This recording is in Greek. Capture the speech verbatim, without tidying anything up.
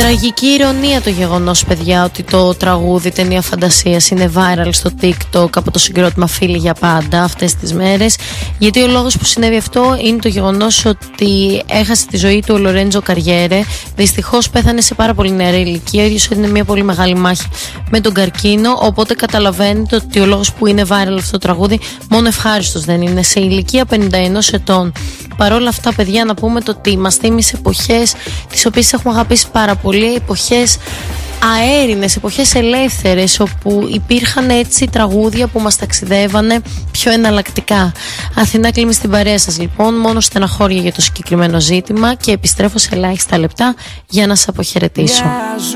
Τραγική ηρωνία το γεγονός, παιδιά, ότι το τραγούδι ταινία φαντασίας είναι viral στο TikTok από το συγκρότημα Φίλοι για πάντα αυτές τις μέρες. Γιατί ο λόγος που συνέβη αυτό είναι το γεγονός ότι έχασε τη ζωή του ο Λορέντζο Καριέρε. Δυστυχώς πέθανε σε πάρα πολύ νεαρή ηλικία. Ο ίδιος έδινε μια πολύ μεγάλη μάχη με τον καρκίνο. Οπότε καταλαβαίνετε ότι ο λόγος που είναι viral αυτό το τραγούδι μόνο ευχάριστος δεν είναι. Σε ηλικία πενήντα ενός ετών. Παρ' όλα αυτά, παιδιά, να πούμε το ότι μας θύμισε εποχές τις οποίες έχουμε αγαπήσει πάρα πολύ, εποχές αέρινες, εποχές ελεύθερες, όπου υπήρχαν έτσι τραγούδια που μας ταξιδεύανε πιο εναλλακτικά. Αθηνά Κλίμη στην παρέα σας, λοιπόν, μόνο στεναχώρια για το συγκεκριμένο ζήτημα, και επιστρέφω σε ελάχιστα λεπτά για να σας αποχαιρετήσω.